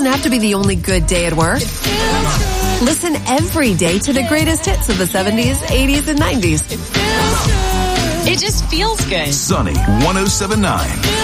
doesn't have to be the only good day at work. Listen every day to the greatest hits of the 70s, 80s, and 90s. It just feels good. Sunny 107.9.